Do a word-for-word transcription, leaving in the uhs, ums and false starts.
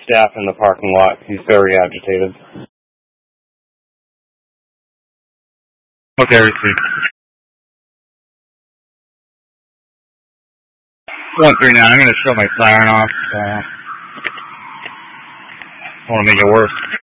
staff in the parking lot. He's very agitated. Okay, receive. one three nine, I'm going to shut my siren off. Uh, I want to make it worse.